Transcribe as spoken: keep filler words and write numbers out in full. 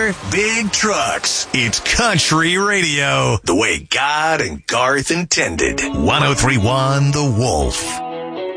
power, big trucks. It's country radio, the way God and Garth intended. one oh three point one The Wolf.